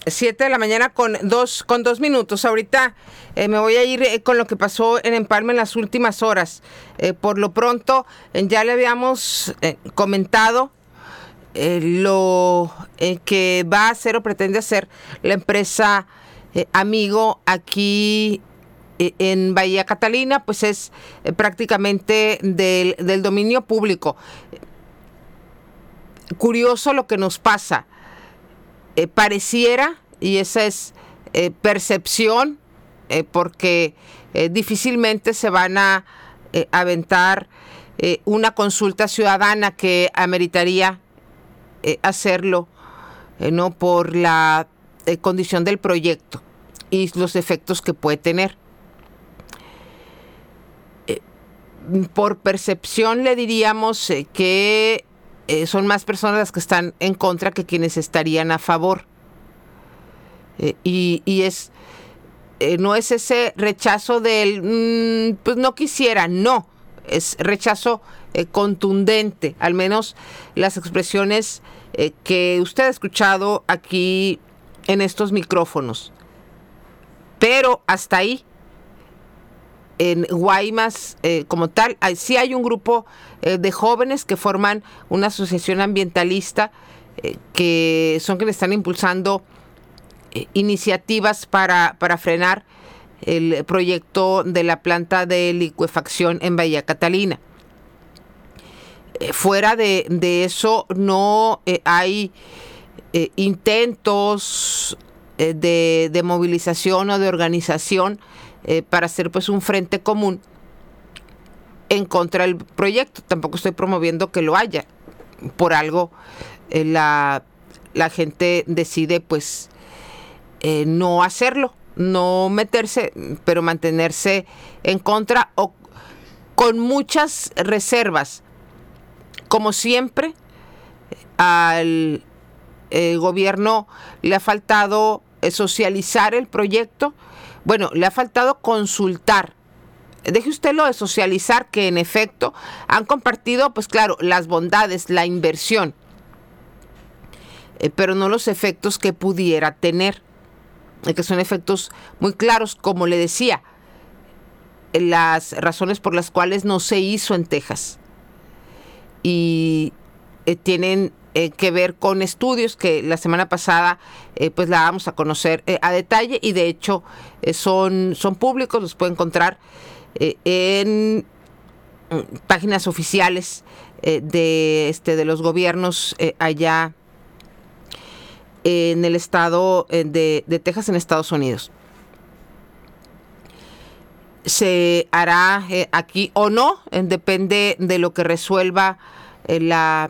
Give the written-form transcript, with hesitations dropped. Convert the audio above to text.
7 de la mañana con dos minutos. Ahorita me voy a ir con lo que pasó en Empalme en las últimas horas. Por lo pronto, ya le habíamos comentado lo que va a hacer o pretende hacer la empresa Amigo aquí en Bahía Catalina, pues es prácticamente del dominio público. Curioso lo que nos pasa. Pareciera, y esa es percepción, porque difícilmente se van a aventar una consulta ciudadana que ameritaría hacerlo, no por la condición del proyecto y los efectos que puede tener. Por percepción le diríamos que son más personas las que están en contra que quienes estarían a favor. Y es no es ese rechazo del pues no quisiera, no, es rechazo contundente, al menos las expresiones que usted ha escuchado aquí en estos micrófonos. Pero hasta ahí. En Guaymas, como tal, sí hay un grupo de jóvenes que forman una asociación ambientalista que son quienes están impulsando iniciativas para frenar el proyecto de la planta de licuefacción en Bahía Catalina. Fuera de eso, no hay intentos de movilización o de organización para hacer pues un frente común en contra del proyecto. Tampoco estoy promoviendo que lo haya. Por algo la gente decide pues no hacerlo, no meterse, pero mantenerse en contra o con muchas reservas. Como siempre, al gobierno le ha faltado socializar el proyecto. Bueno, le ha faltado consultar. Deje usted lo de socializar, que en efecto han compartido, pues claro, las bondades, la inversión, pero no los efectos que pudiera tener, que son efectos muy claros, como le decía, las razones por las cuales no se hizo en Texas. Y tienen que ver con estudios que la semana pasada pues la vamos a conocer a detalle, y de hecho son públicos, los puede encontrar en páginas oficiales de los gobiernos allá en el estado de Texas, en Estados Unidos. Se hará aquí o no, depende de lo que resuelva la